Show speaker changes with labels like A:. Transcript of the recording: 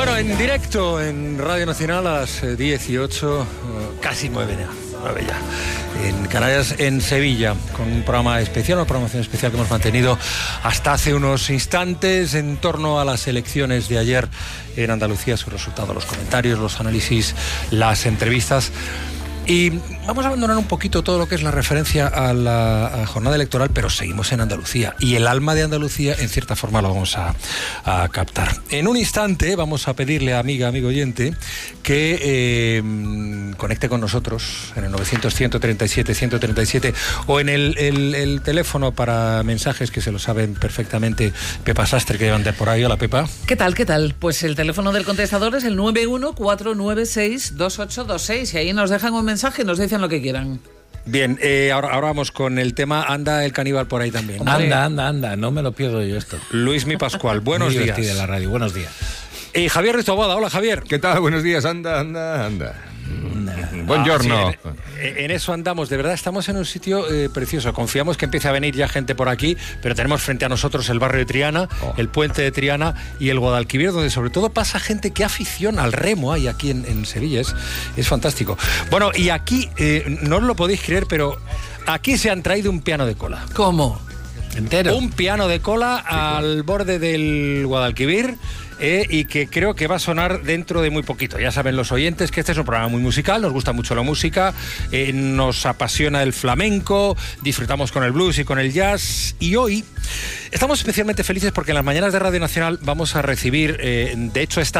A: Bueno, en directo en Radio Nacional a las 18, casi 9 ya, en Canarias, en Sevilla, con un programa especial, una programación especial que hemos mantenido hasta hace unos instantes en torno a las elecciones de ayer en Andalucía, sus resultados, los comentarios, los análisis, las entrevistas. Y vamos a abandonar un poquito todo lo que es la referencia a la jornada electoral, pero seguimos en Andalucía. Y el alma de Andalucía, en cierta forma, lo vamos a captar. En un instante vamos a pedirle a amigo oyente que conecte con nosotros en el 900-137-137 o en el teléfono para mensajes que se lo saben perfectamente Pepa Sastre, que llevan de por ahí. Hola, Pepa.
B: ¿Qué tal? Pues el teléfono del contestador es el 914962826 y ahí nos dejan un mensaje y nos dicen lo que quieran.
A: Bien, ahora vamos con el tema. Anda el caníbal por ahí también.
C: Anda, no me lo pierdo yo esto.
A: Luis Mi Pascual, buenos días.
C: De la radio, buenos días.
A: Y Javier Risto Boada, hola Javier.
D: ¿Qué tal? Buenos días, anda. Buongiorno.
A: Sí, en eso andamos, de verdad estamos en un sitio precioso. Confiamos que empiece a venir ya gente por aquí, pero tenemos frente a nosotros el barrio de Triana, el puente de Triana y el Guadalquivir, donde sobre todo pasa gente que afición al remo hay aquí en Sevilla, es fantástico. Bueno, y aquí, no os lo podéis creer, pero aquí se han traído un piano de cola.
B: ¿Cómo?
C: ¿Entero?
A: Un piano de cola al borde del Guadalquivir. Y que creo que va a sonar dentro de muy poquito. Ya saben los oyentes que este es un programa muy musical, nos gusta mucho la música, nos apasiona el flamenco, disfrutamos con el blues y con el jazz, y hoy estamos especialmente felices porque en las mañanas de Radio Nacional vamos a recibir, de hecho esta